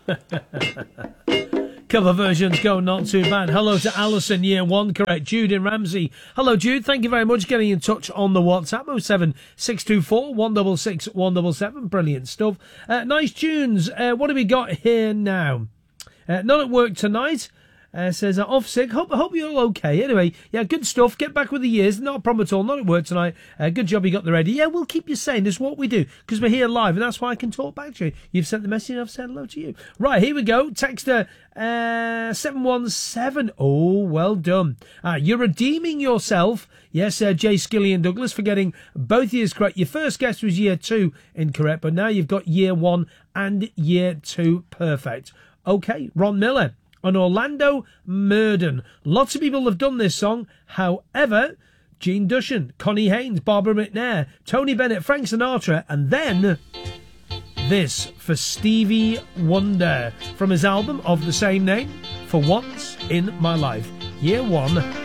Cover versions go not too bad. Hello to Alison, year one, correct. Jude in Ramsey. Hello, Jude. Thank you very much. Getting in touch on the WhatsApp 07624 166 177. Brilliant stuff. Nice tunes. What have we got here now? Not at work tonight. Says off sick. Hope you're all okay. Anyway, yeah, good stuff. Get back with the years. Not a problem at all. Not at work tonight. Good job you got the ready. Yeah, we'll keep you sane. That's what we do because we're here live, and that's why I can talk back to you. You've sent the message, and I've said hello to you. Right, here we go. Texter 717. Oh, well done. You're redeeming yourself. Yes, Jay Skilly and Douglas for getting both years correct. Your first guess was year 2 incorrect, but now you've got year 1 and year 2 perfect. Okay, Ron Miller. And Orlando Murden. Lots of people have done this song. However, Gene Dushan, Connie Haynes, Barbara McNair, Tony Bennett, Frank Sinatra, and then this for Stevie Wonder from his album of the same name, For Once in My Life. Year 1.